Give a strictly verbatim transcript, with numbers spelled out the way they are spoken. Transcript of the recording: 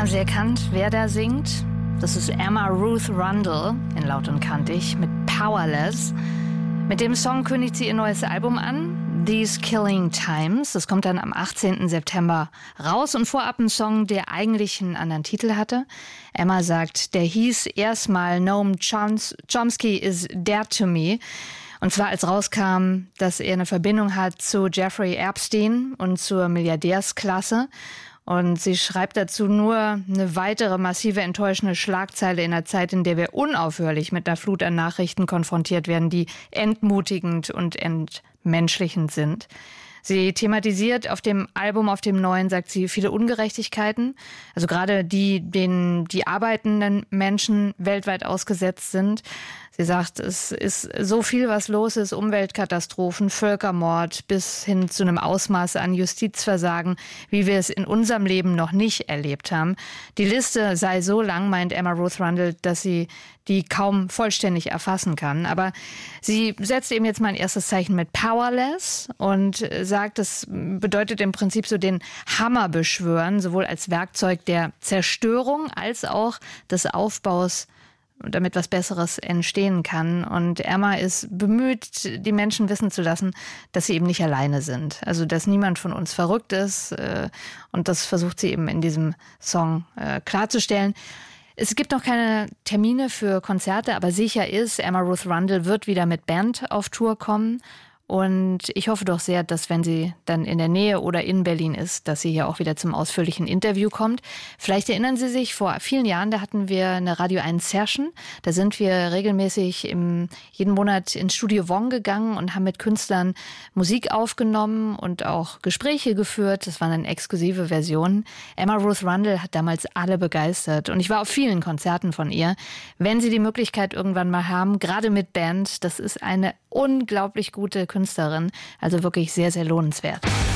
Haben Sie erkannt, wer da singt? Das ist Emma Ruth Rundle in Laut und Kantig mit Powerless. Mit dem Song kündigt sie ihr neues Album an, These Killing Times. Das kommt dann am achtzehnten September raus und vorab ein Song, der eigentlich einen anderen Titel hatte. Emma sagt, der hieß erstmal Noam Chomsky is Dead to Me. Und zwar als rauskam, dass er eine Verbindung hat zu Jeffrey Epstein und zur Milliardärsklasse. Und sie schreibt dazu nur eine weitere massive, enttäuschende Schlagzeile in einer Zeit, in der wir unaufhörlich mit einer Flut an Nachrichten konfrontiert werden, die entmutigend und entmenschlichend sind. Sie thematisiert auf dem Album, auf dem neuen, sagt sie, viele Ungerechtigkeiten. Also gerade die, denen die arbeitenden Menschen weltweit ausgesetzt sind. Sie sagt, es ist so viel, was los ist, Umweltkatastrophen, Völkermord bis hin zu einem Ausmaß an Justizversagen, wie wir es in unserem Leben noch nicht erlebt haben. Die Liste sei so lang, meint Emma Ruth Rundle, dass sie die kaum vollständig erfassen kann. Aber sie setzt eben jetzt mal ein erstes Zeichen mit Powerless und sagt, das bedeutet im Prinzip so den Hammer beschwören, sowohl als Werkzeug der Zerstörung als auch des Aufbaus, damit was Besseres entstehen kann. Und Emma ist bemüht, die Menschen wissen zu lassen, dass sie eben nicht alleine sind. Also, dass niemand von uns verrückt ist. Und das versucht sie eben in diesem Song klarzustellen. Es gibt noch keine Termine für Konzerte, aber sicher ist, Emma Ruth Rundle wird wieder mit Band auf Tour kommen. Und ich hoffe doch sehr, dass wenn sie dann in der Nähe oder in Berlin ist, dass sie hier auch wieder zum ausführlichen Interview kommt. Vielleicht erinnern Sie sich, vor vielen Jahren, da hatten wir eine Radio eins Session. Da sind wir regelmäßig im, jeden Monat ins Studio Wong gegangen und haben mit Künstlern Musik aufgenommen und auch Gespräche geführt. Das waren dann exklusive Versionen. Emma Ruth Rundle hat damals alle begeistert. Und ich war auf vielen Konzerten von ihr. Wenn Sie die Möglichkeit irgendwann mal haben, gerade mit Band, das ist eine unglaublich gute Künstlerin, also wirklich sehr, sehr lohnenswert.